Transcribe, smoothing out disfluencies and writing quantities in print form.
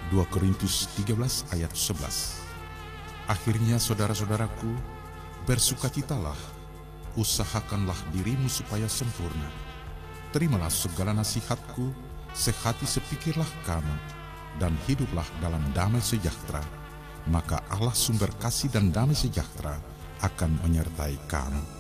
2 Korintus 13 ayat 11. Akhirnya saudara-saudaraku, bersukacitalah, usahakanlah dirimu supaya sempurna. Terimalah segala nasihatku, sehati sepikirlah kamu, dan hiduplah dalam damai sejahtera. Maka Allah sumber kasih dan damai sejahtera akan menyertai kamu.